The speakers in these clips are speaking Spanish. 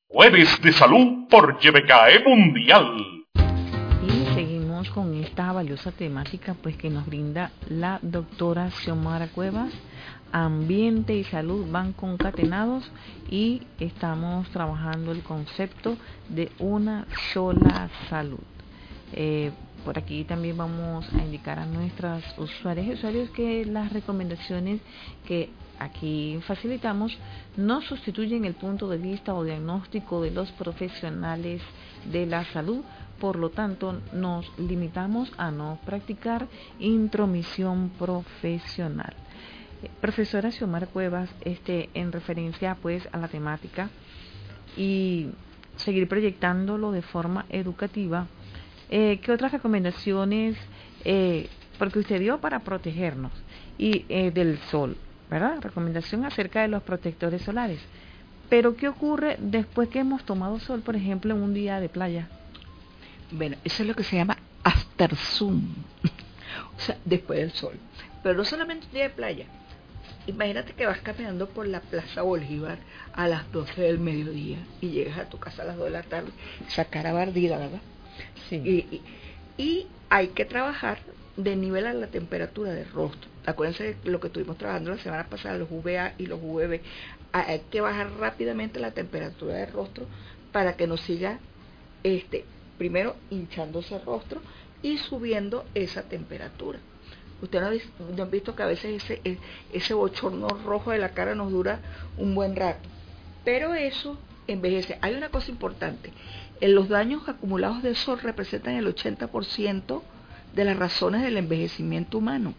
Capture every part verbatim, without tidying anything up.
Jueves de Salud por Y B K E Mundial. Y seguimos con esta valiosa temática pues que nos brinda la doctora Xiomara Cuevas. Ambiente y salud van concatenados y estamos trabajando el concepto de una sola salud. Eh, por aquí también vamos a indicar a nuestras usuarias y usuarios que las recomendaciones que aquí facilitamos no sustituyen el punto de vista o diagnóstico de los profesionales de la salud. Por lo tanto, nos limitamos a no practicar intromisión profesional. Eh, profesora Xiomara Cuevas, este, en referencia pues a la temática y seguir proyectándolo de forma educativa, Eh, ¿qué otras recomendaciones, eh, porque usted dio para protegernos y eh, del sol, ¿verdad? Recomendación acerca de los protectores solares. Pero ¿qué ocurre después que hemos tomado sol, por ejemplo, en un día de playa? Bueno, eso es lo que se llama after sun, o sea, después del sol. Pero no solamente un día de playa. Imagínate que vas caminando por la Plaza Bolívar a las doce del mediodía y llegas a tu casa a las dos de la tarde, esa cara ardida, ¿verdad? Sí. Y, y, y hay que trabajar de nivelar la temperatura del rostro. Acuérdense de lo que estuvimos trabajando la semana pasada, los U V A y los U V B. Hay que bajar rápidamente la temperatura del rostro para que no siga, este, primero hinchándose el rostro y subiendo esa temperatura. Ustedes no han visto, no han visto que a veces ese, ese bochorno rojo de la cara nos dura un buen rato. Pero eso envejece. Hay una cosa importante. En los daños acumulados del sol representan el ochenta por ciento de las razones del envejecimiento humano.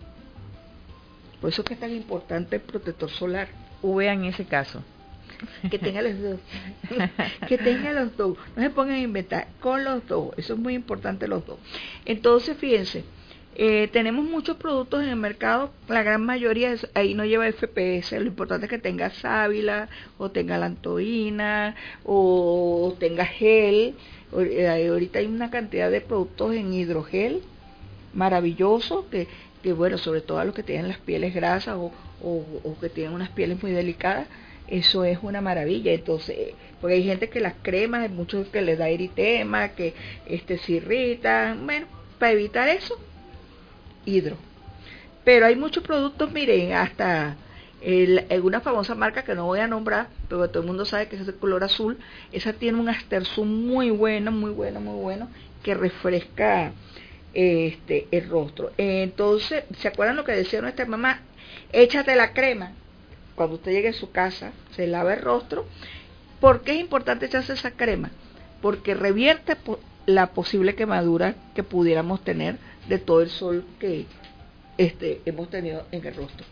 Por eso es que es tan importante el protector solar. U V A en ese caso. Que tenga los dos. Que tenga los dos. No se pongan a inventar. Con los dos. Eso es muy importante, los dos. Entonces, fíjense. Eh, tenemos muchos productos en el mercado, la gran mayoría es, ahí no lleva F P S, lo importante es que tenga sábila, o tenga lantoína, o tenga gel. Eh, ahorita hay una cantidad de productos en hidrogel maravillosos, que, que bueno, sobre todo a los que tienen las pieles grasas o, o, o que tienen unas pieles muy delicadas, eso es una maravilla. Entonces, porque hay gente que las cremas, hay muchos que les da eritema, que este se irritan, bueno, para evitar eso, hidro. Pero hay muchos productos, miren, hasta el, una famosa marca que no voy a nombrar, pero todo el mundo sabe que es de color azul. Esa tiene un Aftersum muy bueno, muy bueno, muy bueno, que refresca este el rostro. Entonces, ¿se acuerdan lo que decía nuestra mamá? Échate la crema. Cuando usted llegue a su casa, se lava el rostro. ¿Por qué es importante echarse esa crema? Porque revierte la posible quemadura que pudiéramos tener de todo el sol que este hemos tenido en el rostro.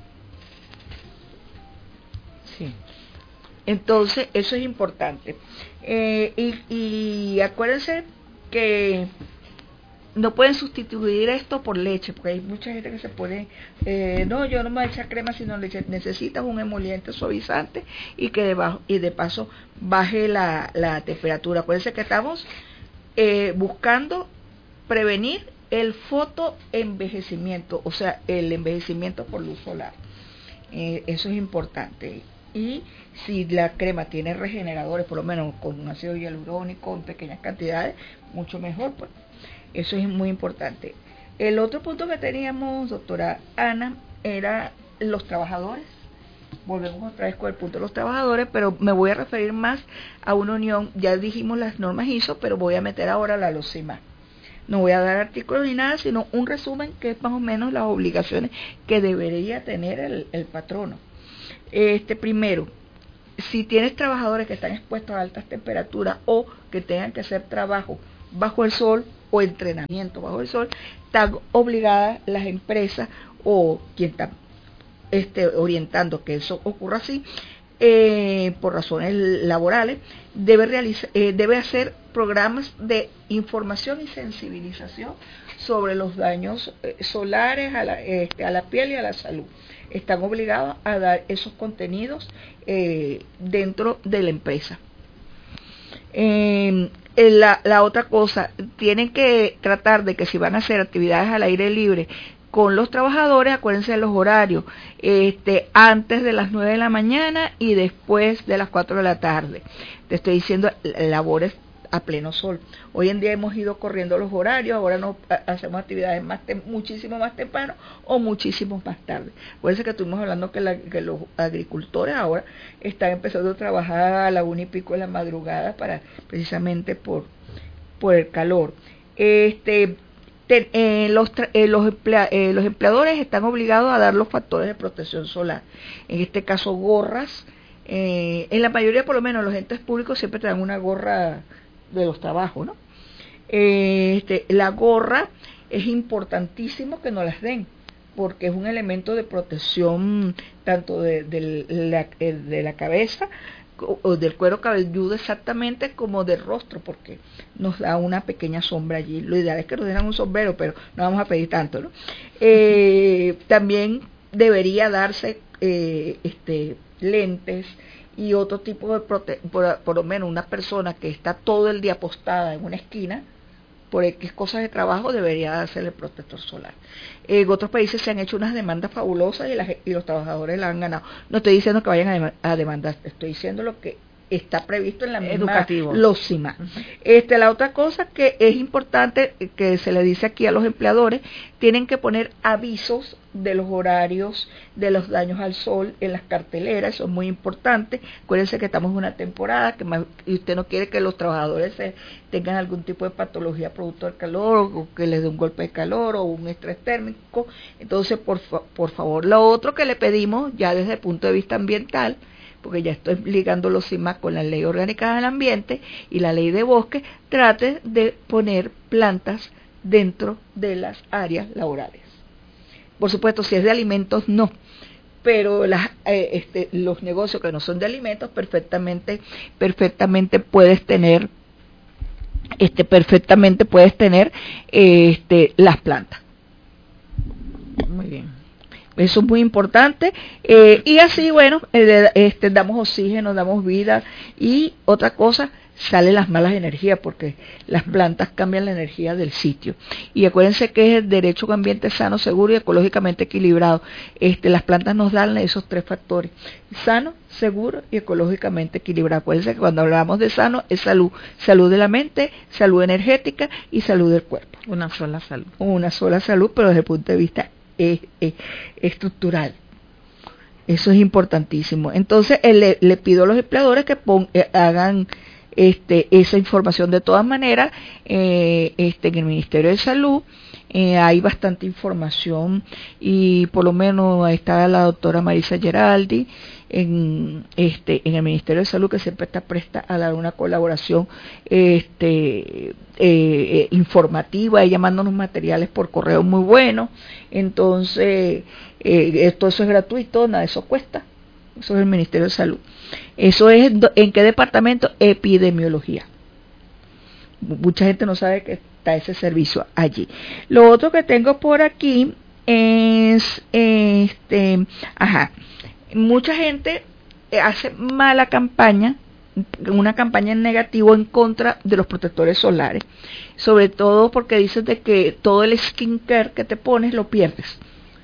Sí. Entonces, eso es importante. Eh, y, y acuérdense que no pueden sustituir esto por leche, porque hay mucha gente que se pone, eh, no, yo no me voy a echar crema sino leche. Necesitas un emoliente suavizante y que debajo, y de paso baje la, la temperatura. Acuérdense que estamos eh, buscando prevenir el fotoenvejecimiento, o sea, el envejecimiento por luz solar. Eh, eso es importante. Y si la crema tiene regeneradores, por lo menos con un ácido hialurónico en pequeñas cantidades, mucho mejor, pues. Eso es muy importante. El otro punto que teníamos, doctora Ana, era los trabajadores. Volvemos otra vez con el punto de los trabajadores, pero me voy a referir más a una unión. Ya dijimos las normas I S O, pero voy a meter ahora la LOCIMA. No voy a dar artículos ni nada, sino un resumen que es más o menos las obligaciones que debería tener el, el patrono. Este, primero, si tienes trabajadores que están expuestos a altas temperaturas o que tengan que hacer trabajo bajo el sol o entrenamiento bajo el sol, están obligadas las empresas o quien está este, orientando que eso ocurra así, eh, por razones laborales, debe, realizar, eh, debe hacer programas de información y sensibilización sobre los daños eh, solares a la, este, a la piel y a la salud. Están obligados a dar esos contenidos eh, dentro de la empresa. Eh, la, la otra cosa, tienen que tratar de que si van a hacer actividades al aire libre, con los trabajadores, acuérdense de los horarios, este, antes de las nueve de la mañana y después de las cuatro de la tarde. Te estoy diciendo labores a pleno sol. Hoy en día hemos ido corriendo los horarios, ahora no hacemos actividades más tem muchísimo más temprano o muchísimo más tarde. Acuérdense que estuvimos hablando que, la, que los agricultores ahora están empezando a trabajar a la una y pico de la madrugada para precisamente por, por el calor. Este Te, eh, los, eh, los, emplea, eh, los empleadores están obligados a dar los factores de protección solar, en este caso gorras, eh, en la mayoría por lo menos los entes públicos siempre te dan una gorra de los trabajos, ¿no? Eh, este, la gorra es importantísimo que nos las den, porque es un elemento de protección tanto de, de, la, de la cabeza o del cuero cabelludo exactamente como del rostro, porque nos da una pequeña sombra allí. Lo ideal es que nos den un sombrero, pero no vamos a pedir tanto, ¿no? Eh, también debería darse eh, este lentes y otro tipo de prote por, por lo menos una persona que está todo el día postada en una esquina por X cosas de trabajo debería dársele el protector solar. En otros países se han hecho unas demandas fabulosas y, las, y los trabajadores la han ganado. No estoy diciendo que vayan a, dem a demandar, estoy diciendo lo que está previsto en la misma Educativo. LOCIMA. Uh-huh. Este, la otra cosa que es importante, que se le dice aquí a los empleadores, tienen que poner avisos de los horarios, de los daños al sol en las carteleras, eso es muy importante. Acuérdense que estamos en una temporada que más, y usted no quiere que los trabajadores se, tengan algún tipo de patología producto del calor, o que les dé un golpe de calor o un estrés térmico. Entonces, por, fa por favor, lo otro que le pedimos ya desde el punto de vista ambiental, porque ya estoy ligando los C I M A con la Ley Orgánica del Ambiente y la Ley de Bosque, trate de poner plantas dentro de las áreas laborales. Por supuesto, si es de alimentos, no, pero las, eh, este, los negocios que no son de alimentos, perfectamente, perfectamente puedes tener, este, perfectamente puedes tener, eh, este, las plantas. Muy bien. Eso es muy importante, eh, y así, bueno, eh, este, damos oxígeno, damos vida, y otra cosa, salen las malas energías, porque las plantas cambian la energía del sitio. Y acuérdense que es el derecho a un ambiente sano, seguro y ecológicamente equilibrado. Este, las plantas nos dan esos tres factores: sano, seguro y ecológicamente equilibrado. Acuérdense que cuando hablamos de sano es salud, salud de la mente, salud energética y salud del cuerpo. Una sola salud. Una sola salud, pero desde el punto de vista Es, es, estructural. Eso es importantísimo. Entonces eh, le, le pido a los empleadores que pon, eh, hagan este, esa información. De todas maneras, eh, este, en el Ministerio de Salud eh, hay bastante información, y por lo menos ahí está la doctora Marisa Geraldi en, este, en el Ministerio de Salud, que siempre está presta a dar una colaboración este, eh, eh, informativa, ella manda unos materiales por correo muy buenos. Entonces, eh, todo eso es gratuito, nada de eso cuesta. Eso es el Ministerio de Salud. Eso es, ¿en qué departamento? Epidemiología. Mucha gente no sabe que está ese servicio allí. Lo otro que tengo por aquí es, este, ajá, mucha gente hace mala campaña, una campaña en negativo en contra de los protectores solares, sobre todo porque dicen de que todo el skincare que te pones lo pierdes.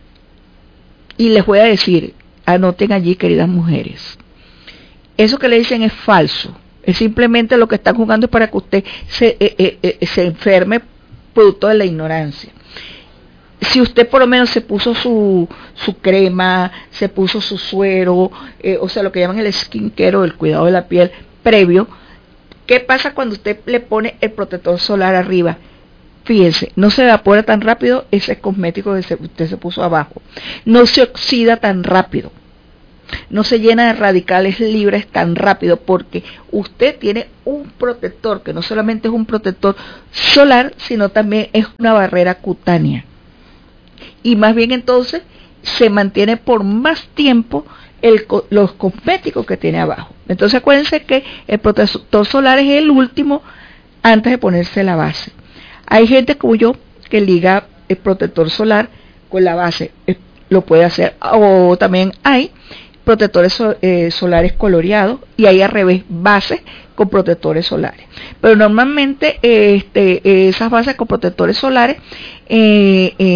Y les voy a decir, anoten allí, queridas mujeres, eso que le dicen es falso. Es simplemente lo que están jugando para que usted se, eh, eh, eh, se enferme producto de la ignorancia. Si usted por lo menos se puso su, su crema, se puso su suero, eh, o sea, lo que llaman el skincare o el cuidado de la piel previo, ¿qué pasa cuando usted le pone el protector solar arriba? Fíjense, no se evapora tan rápido ese cosmético que se, usted se puso abajo, no se oxida tan rápido, no se llena de radicales libres tan rápido, porque usted tiene un protector que no solamente es un protector solar, sino también es una barrera cutánea. Y más bien entonces se mantiene por más tiempo el, los cosméticos que tiene abajo. Entonces acuérdense que el protector solar es el último antes de ponerse la base. Hay gente como yo que liga el protector solar con la base, lo puede hacer, o también hay protectores so, eh, solares coloreados, y hay al revés, bases con protectores solares. Pero normalmente eh, este, eh, esas bases con protectores solares eh, eh,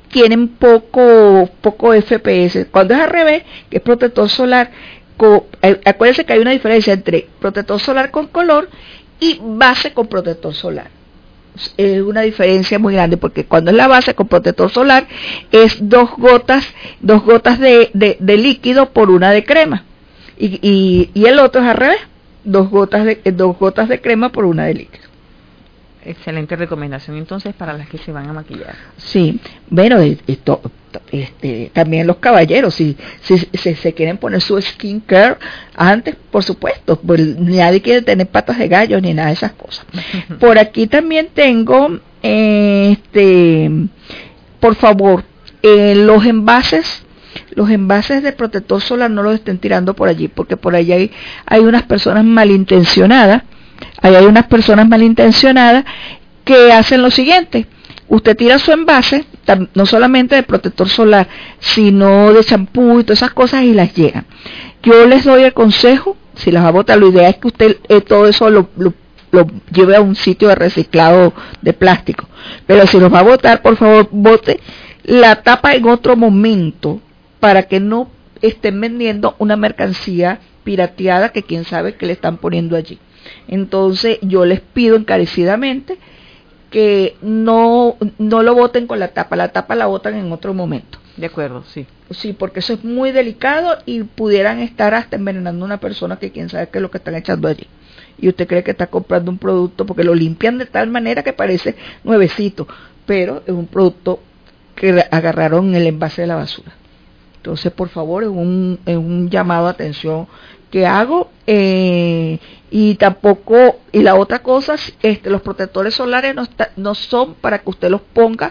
tienen poco poco F P S. Cuando es al revés, que es protector solar, con, eh, acuérdense que hay una diferencia entre protector solar con color y base con protector solar. Es una diferencia muy grande, porque cuando es la base con protector solar es dos gotas dos gotas de, de, de líquido por una de crema, y, y, y el otro es al revés, dos gotas de dos gotas de crema por una de líquido. Excelente recomendación entonces para las que se van a maquillar. Sí, bueno, esto, este, también los caballeros, si, si, si se quieren poner su skin care antes, por supuesto, pues nadie quiere tener patas de gallo ni nada de esas cosas. Por aquí también tengo, eh, este, por favor, eh, los envases, los envases de protector solar no los estén tirando por allí, porque por allí hay, hay unas personas malintencionadas. Ahí hay unas personas malintencionadas que hacen lo siguiente: usted tira su envase, no solamente de protector solar, sino de champú y todas esas cosas, y las llegan. Yo les doy el consejo, si las va a botar, la idea es que usted eh, todo eso lo, lo, lo lleve a un sitio de reciclado de plástico. Pero si los va a botar, por favor, bote la tapa en otro momento, para que no estén vendiendo una mercancía pirateada que quién sabe que le están poniendo allí. Entonces yo les pido encarecidamente que no no lo boten con la tapa, la tapa la botan en otro momento. De acuerdo, sí. Sí, porque eso es muy delicado y pudieran estar hasta envenenando a una persona que quién sabe qué es lo que están echando allí. Y usted cree que está comprando un producto, porque lo limpian de tal manera que parece nuevecito, pero es un producto que agarraron en el envase de la basura. Entonces, por favor, es un, es un llamado a atención que hago, eh, y tampoco, y la otra cosa, este, los protectores solares no, está, no son para que usted los ponga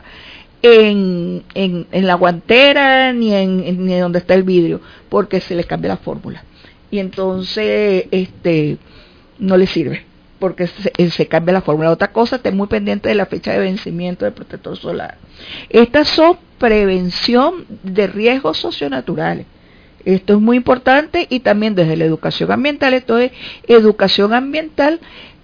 en, en, en la guantera ni en, en ni donde está el vidrio, porque se les cambia la fórmula y entonces este no le sirve, porque se, se cambia la fórmula. Otra cosa, esté muy pendiente de la fecha de vencimiento del protector solar. Estas son prevención de riesgos socionaturales. Esto es muy importante, y también desde la educación ambiental, esto es educación ambiental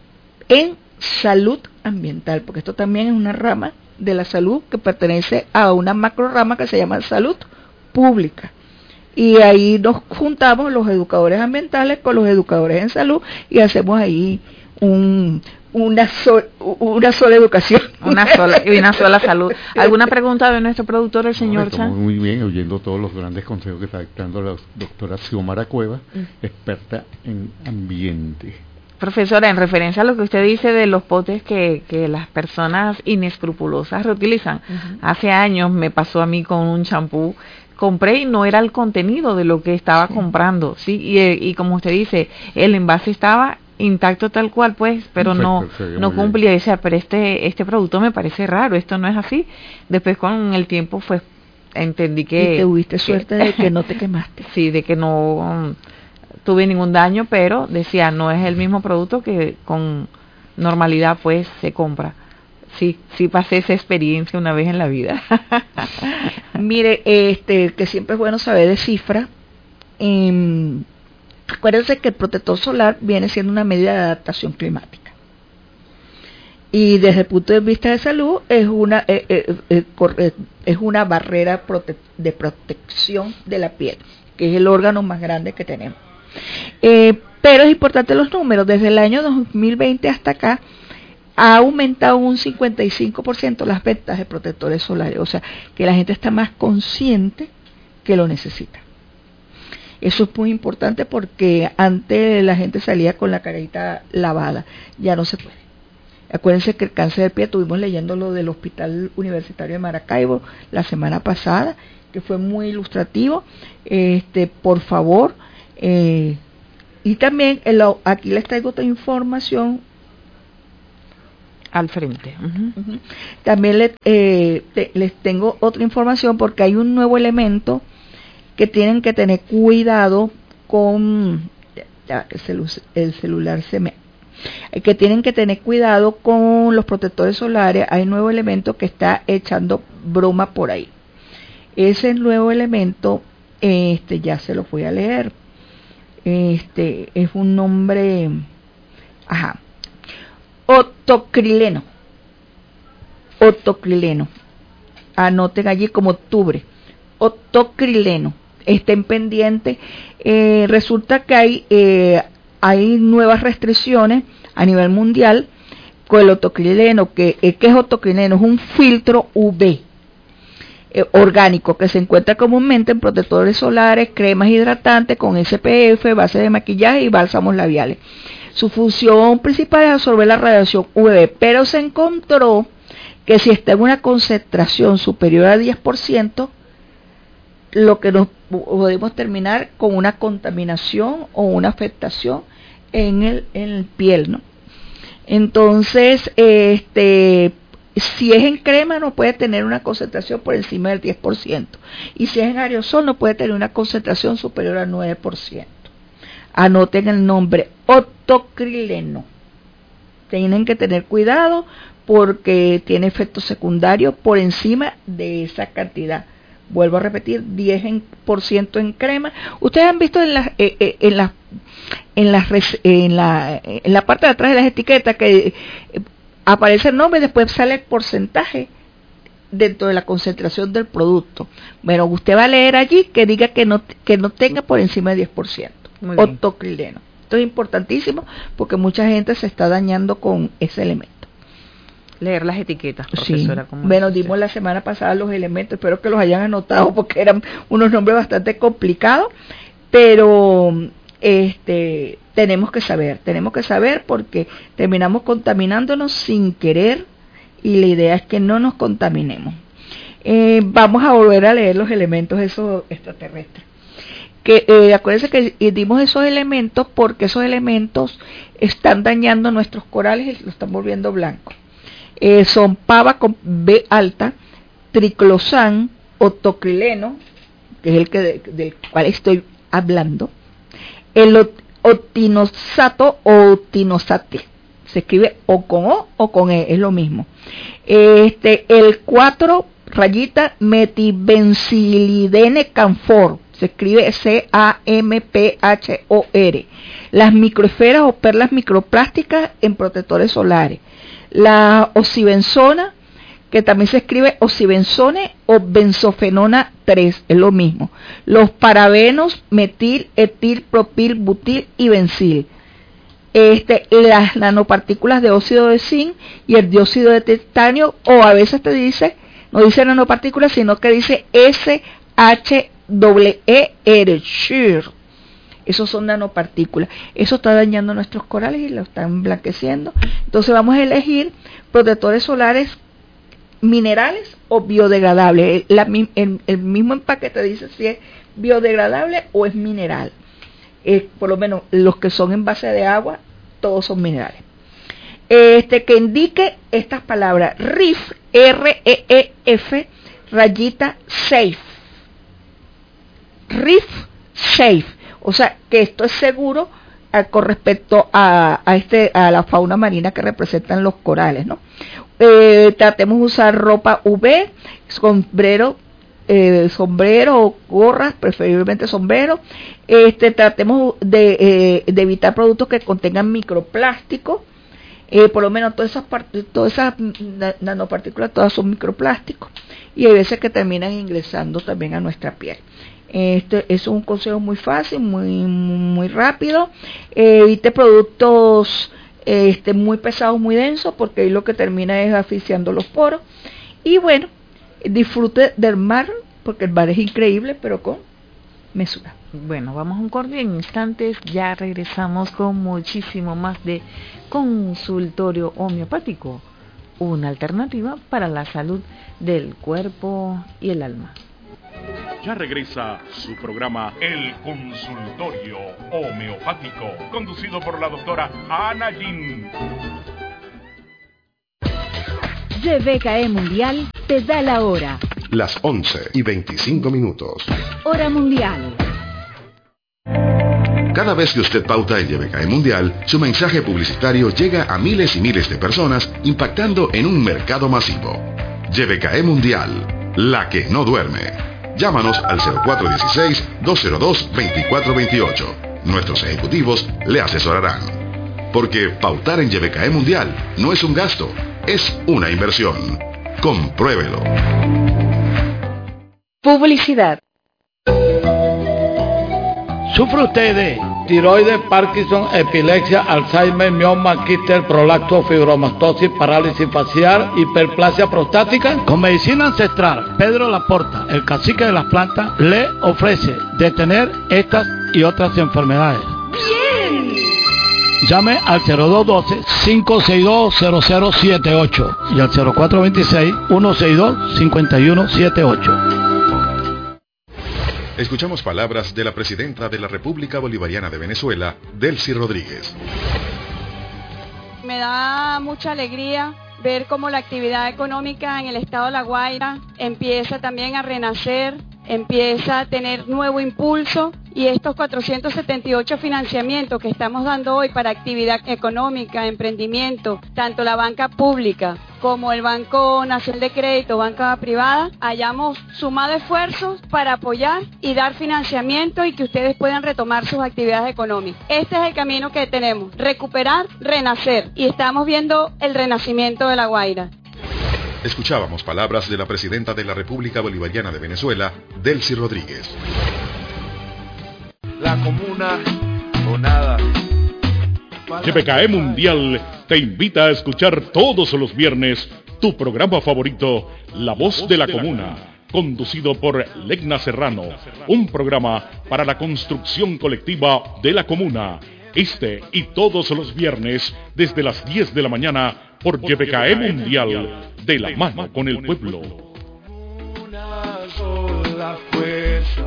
en salud ambiental, porque esto también es una rama de la salud que pertenece a una macro rama que se llama salud pública. Y ahí nos juntamos los educadores ambientales con los educadores en salud y hacemos ahí un... Una, sol, una sola educación. Una sola y una sola salud. ¿Alguna pregunta de nuestro productor, el señor no, Chan? Muy bien, oyendo todos los grandes consejos que está dando la doctora Xiomara Cuevas, mm. experta en ambiente. Profesora, en referencia a lo que usted dice de los potes que, que las personas inescrupulosas reutilizan, uh-huh. Hace años me pasó a mí con un champú. Compré y no era el contenido de lo que estaba sí. comprando, sí, y, y como usted dice, el envase estaba intacto tal cual, pues, pero no no cumplía. Decía, pero este este producto me parece raro, esto no es así. Después con el tiempo pues entendí que... Y tuviste suerte que, de que no te quemaste. Sí, de que no um, tuve ningún daño, pero decía, no es el mismo producto que con normalidad pues se compra. Sí, sí pasé esa experiencia una vez en la vida. Mire, este, que siempre es bueno saber de cifra. Eh, acuérdense que el protector solar viene siendo una medida de adaptación climática. Y desde el punto de vista de salud es una eh, eh, eh, es una barrera prote- de protección de la piel, que es el órgano más grande que tenemos. Eh, pero es importante los números. Desde el año dos mil veinte hasta acá ha aumentado un cincuenta y cinco por ciento las ventas de protectores solares, o sea, que la gente está más consciente que lo necesita. Eso es muy importante, porque antes la gente salía con la carita lavada, ya no se puede. Acuérdense que el cáncer de piel, estuvimos leyendo lo del Hospital Universitario de Maracaibo la semana pasada, que fue muy ilustrativo. Este, por favor, eh, y también el, aquí les traigo otra información al frente. Uh-huh. Uh-huh. También les, eh, te, les tengo otra información, porque hay un nuevo elemento que tienen que tener cuidado con, ya, el, celu- el celular se me, que tienen que tener cuidado con los protectores solares. Hay un nuevo elemento que está echando broma por ahí. Ese nuevo elemento, este, ya se lo voy a leer. Este es un nombre, ajá. Otocrileno, otocrileno. anoten allí como octubre, octocrileno, estén pendientes. Eh, resulta que hay, eh, hay nuevas restricciones a nivel mundial con el octocrileno, que, eh, ¿qué es octocrileno? Es un filtro U V eh, orgánico que se encuentra comúnmente en protectores solares, cremas hidratantes con S P F, bases de maquillaje y bálsamos labiales. Su función principal es absorber la radiación U V, pero se encontró que si está en una concentración superior a diez por ciento, lo que nos podemos terminar con una contaminación o una afectación en el, en el piel, ¿no? Entonces, este, si es en crema no puede tener una concentración por encima del diez por ciento, y si es en aerosol no puede tener una concentración superior al nueve por ciento. Anoten el nombre, octocrileno. Tienen que tener cuidado porque tiene efectos secundarios por encima de esa cantidad. Vuelvo a repetir, diez por ciento en crema. Ustedes han visto en la, eh, eh, en la, en la, en la, en la parte de atrás de las etiquetas que eh, aparece el nombre y después sale el porcentaje dentro de la concentración del producto. Bueno, usted va a leer allí que diga que no, que no tenga por encima de diez por ciento. Octocrileno. Esto es importantísimo porque mucha gente se está dañando con ese elemento. Leer las etiquetas, profesora. Sí. Bueno, dimos la semana pasada los elementos, espero que los hayan anotado porque eran unos nombres bastante complicados, pero este tenemos que saber, tenemos que saber porque terminamos contaminándonos sin querer y la idea es que no nos contaminemos. Eh, vamos a volver a leer los elementos esos extraterrestres. Que eh, acuérdense que dimos esos elementos porque esos elementos están dañando nuestros corales y los están volviendo blancos. Eh, son pava con B alta, triclosan, octocrileno, que es el que de, del cual estoy hablando, el octinosato o octinosate, se escribe o con O o con E, es lo mismo. Este, el cuatro rayita metibencilidene camfor, se escribe C A M P H O R. Las microesferas o perlas microplásticas en protectores solares. La oxibenzona, que también se escribe oxibenzone o benzofenona tres, es lo mismo. Los parabenos, metil, etil, propil, butil y bencil. Este, las nanopartículas de óxido de zinc y el dióxido de titanio, o a veces te dice, no dice nanopartículas, sino que dice S H E R, shear. Esos son nanopartículas. Eso está dañando nuestros corales y lo están emblanqueciendo. Entonces vamos a elegir protectores solares minerales o biodegradables. La, el, el mismo empaque te dice si es biodegradable o es mineral. Eh, por lo menos los que son en base de agua, todos son minerales. Este que indique estas palabras: R E F, R E E F, rayita safe. R E F, safe. O sea, que esto es seguro a, con respecto a, a, este, a la fauna marina que representan los corales, ¿no? Eh, tratemos de usar ropa U V, sombrero, eh, sombrero o gorras, preferiblemente sombrero. Este, tratemos de, eh, de evitar productos que contengan microplástico. Eh, por lo menos todas esas, todas esas nanopartículas, todas son microplásticos. Y hay veces que terminan ingresando también a nuestra piel. Este es un consejo muy fácil, muy muy rápido. Eh, evite productos este, muy pesados, muy densos, porque ahí lo que termina es asfixiando los poros. Y bueno, disfrute del mar, porque el mar es increíble, pero con mesura. Bueno, vamos a un corte en instantes, ya regresamos con muchísimo más de consultorio homeopático, una alternativa para la salud del cuerpo y el alma. Ya regresa su programa El Consultorio Homeopático, conducido por la doctora Ana Jin. G B K E Mundial te da la hora. Las once y veinticinco minutos. Hora mundial. Cada vez que usted pauta en G B K E Mundial, su mensaje publicitario llega a miles y miles de personas, impactando en un mercado masivo. G B K E Mundial, la que no duerme. Llámanos al cero cuatro uno seis, dos cero dos, dos cuatro dos ocho. Nuestros ejecutivos le asesorarán. Porque pautar en G B K E Mundial no es un gasto, es una inversión. Compruébelo. Publicidad. ¿Sufre usted de tiroides, Parkinson, epilepsia, Alzheimer, mioma, quiste, prolapso, fibromatosis, parálisis facial, hiperplasia prostática? Con medicina ancestral, Pedro Laporta, el cacique de las plantas, le ofrece detener estas y otras enfermedades. ¡Bien! Llame al cero dos uno dos, cinco seis dos, cero cero siete ocho y al cero cuatro dos seis, uno seis dos, cinco uno siete ocho. Escuchamos palabras de la presidenta de la República Bolivariana de Venezuela, Delcy Rodríguez. Me da mucha alegría ver cómo la actividad económica en el estado de La Guaira empieza también a renacer, empieza a tener nuevo impulso, y estos cuatrocientos setenta y ocho financiamientos que estamos dando hoy para actividad económica, emprendimiento, tanto la banca pública como el Banco Nacional de Crédito, banca privada, hayamos sumado esfuerzos para apoyar y dar financiamiento y que ustedes puedan retomar sus actividades económicas. Este es el camino que tenemos, recuperar, renacer, y estamos viendo el renacimiento de La Guaira. Escuchábamos palabras de la presidenta de la República Bolivariana de Venezuela, Delcy Rodríguez. La comuna o nada. Y B K E Mundial te invita a escuchar todos los viernes tu programa favorito, La Voz de la Comuna, conducido por Legna Serrano, un programa para la construcción colectiva de la comuna. Este y todos los viernes desde las diez de la mañana por Y B K E Mundial, de la mano con el pueblo. Una sola fuerza.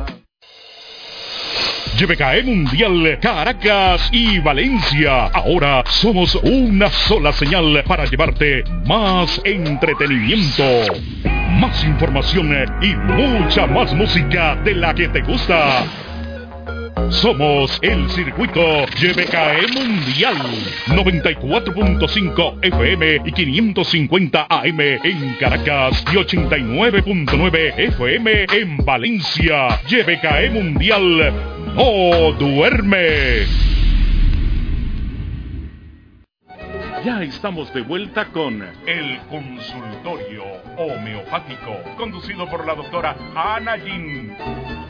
Y B K E Mundial, Caracas y Valencia. Ahora somos una sola señal para llevarte más entretenimiento, más información y mucha más música de la que te gusta. Somos el circuito Y B K E Mundial, noventa y cuatro punto cinco F M y quinientos cincuenta A M en Caracas y ochenta y nueve punto nueve F M en Valencia. Y B K E Mundial no duerme. Ya estamos de vuelta con el consultorio homeopático, conducido por la doctora Ana Gin.